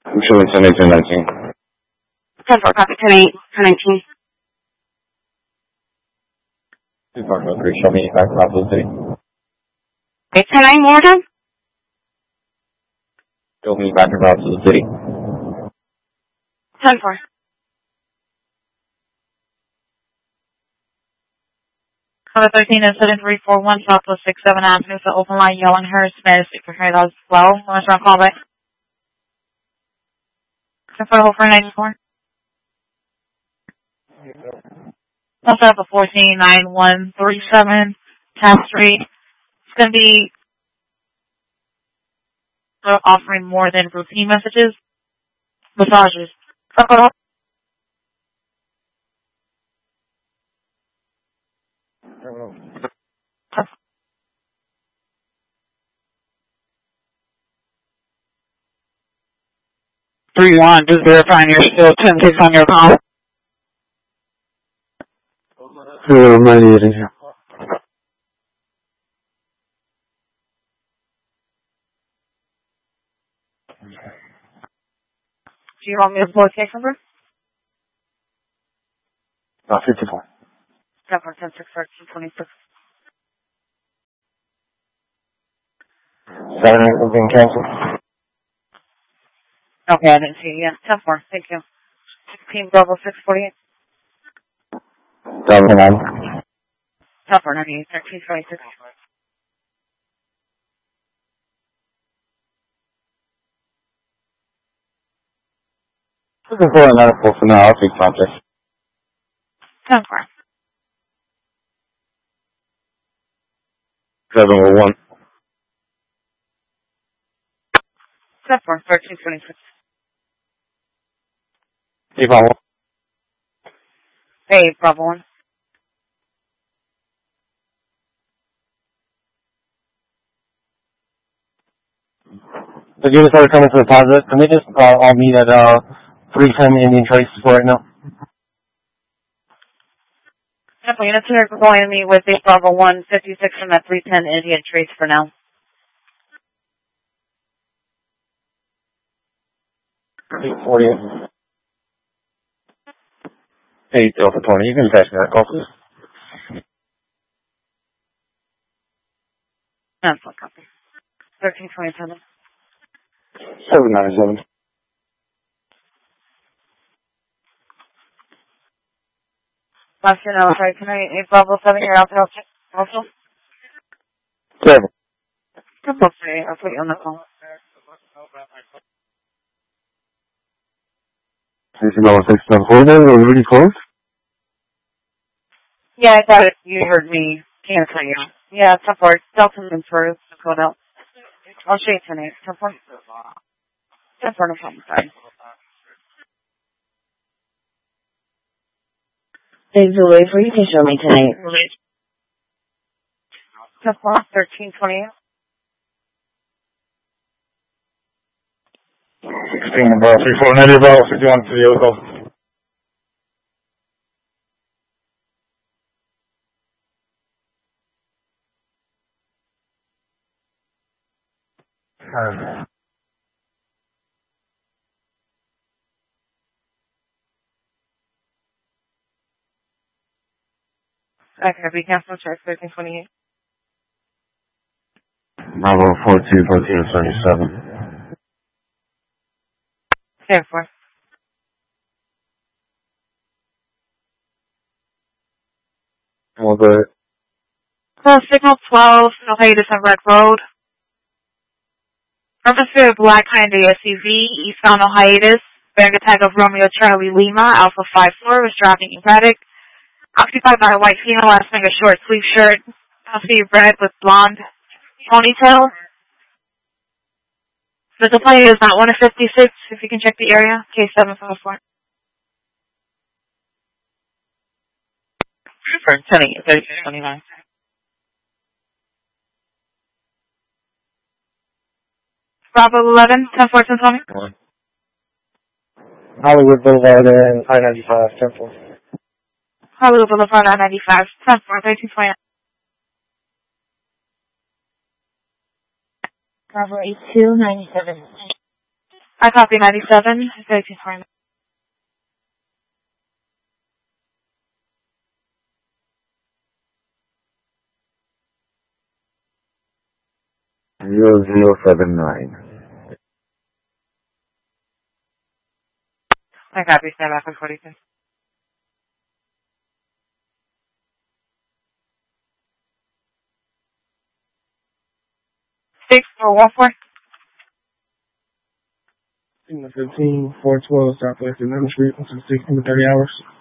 I'm showing 10, 18, 19. 10-4, copy, 10-8, 10-19. 2-4, show me back across the city. Okay, 10-9, more time? Show me back across the city. 10-4. Cover 13 is 7341 Southwest 6-7 Avenue, so open line, yelling her, Smith, if you're heard as well. Let's run call back. 10-4, hold for 94. Let's have a 149137 Taft Street. It's going to be offering more than routine messages. Massages. 3-1, just verifying you're still 10-6 on your call. 98 in here. Do you want me to blow a case number? 54. 10-4, 10-6, 13-26. 7 are being canceled. Okay, I didn't see it yet. 10-4, thank you. 16 Bravo 648. 7-9. 10-4, 98, 13-26. Looking for an article for now. I'll take contact. 10-4. 701. 10-4, 13-26. Hey, Bravo. Hey, Bravo 1. The units are coming to the deposit. Can they just all meet at 310 Indian Trace right now? Definitely, units here are going to meet with the Bravo 156 from that 310 Indian Trace for now. 840. 8 Delta 20. You can pass me that call, please. 10-4, copy. 13-27. 797. Last year, no, sorry, can I, Bravo 7 here out there also? 7. I'll put you on the phone. This is about 674 then, we're really close. Yeah, I thought you heard me cancel you. Yeah, 10-4. Delta and through. Go out. I'll show you tonight. 10-4. 10-4, no problem. Sorry. There's a way for you to show me tonight. 10-4, 13-28. 16 about 3490 about 51 to the other call. Okay, be canceled. Check 13-28. Bravo 42, 1477. 10-4. Well, the Signal 12, no hiatus on Red Road. Reference to a black Hyundai SUV, eastbound no hiatus. Bearing a tag of Romeo Charlie Lima, Alpha 54, was driving erratic. Occupied by a white female, last wearing a short sleeve shirt, puffy red with blonde ponytail. The plate is not 1 of 56, if you can check the area, K754. For 10-8, 32-29. Bravo 11, 10-4, 10-20. Hollywood Boulevard and I-95, 10-4. Hollywood Boulevard, I-95, 10-4, 32-20. Bravo 8297. I copy 97. It's 1849. 0079. I copy. Stand back for 42. 6414. 15, 412 Southwest 11th Street, 16 to 30 hours.